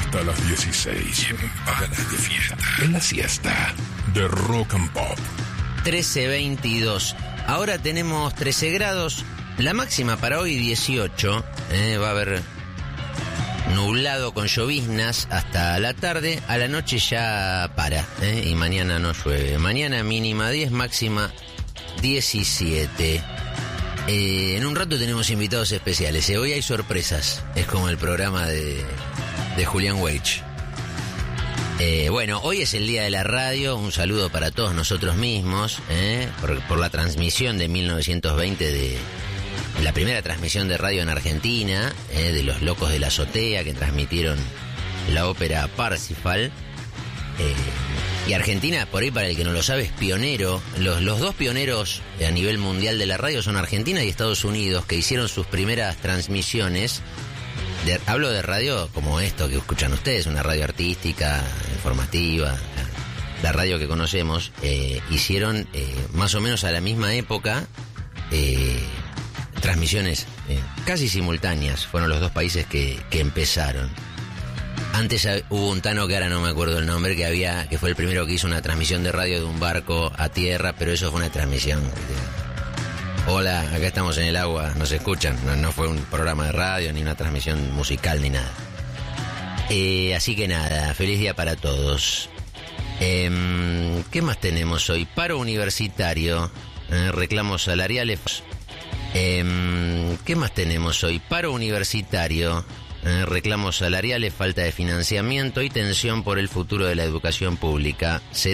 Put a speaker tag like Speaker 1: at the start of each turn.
Speaker 1: hasta las 16. De fiesta. En la siesta de Rock and Pop.
Speaker 2: 13:22. Ahora tenemos 13 grados. La máxima para hoy 18. Va a haber nublado con lloviznas hasta la tarde. A la noche ya para. Y mañana no llueve. Mañana mínima 10, máxima 17. En un rato tenemos invitados especiales. Hoy hay sorpresas. Es como el programa de Julián Weich. Bueno, hoy es el Día de la Radio. Un saludo para todos nosotros mismos, por la transmisión de 1920 de la primera transmisión de radio en Argentina, de los Locos de la Azotea, que transmitieron la ópera Parsifal. Y Argentina, por ahí para el que no lo sabe, es pionero. Los dos pioneros a nivel mundial de la radio son Argentina y Estados Unidos, que hicieron sus primeras transmisiones. Hablo de radio como esto que escuchan ustedes, una radio artística, informativa, la radio que conocemos. Hicieron más o menos a la misma época transmisiones casi simultáneas. Fueron los dos países que empezaron. Antes hubo un Tano, que ahora no me acuerdo el nombre, que fue el primero que hizo una transmisión de radio de un barco a tierra, pero eso fue una transmisión. Hola, acá estamos en el agua, nos escuchan. No fue un programa de radio, ni una transmisión musical, ni nada. Así que nada, feliz día para todos. ¿Qué más tenemos hoy? Paro universitario, reclamos salariales. ¿Qué más tenemos hoy? Paro universitario, reclamos salariales, falta de financiamiento y tensión por el futuro de la educación pública.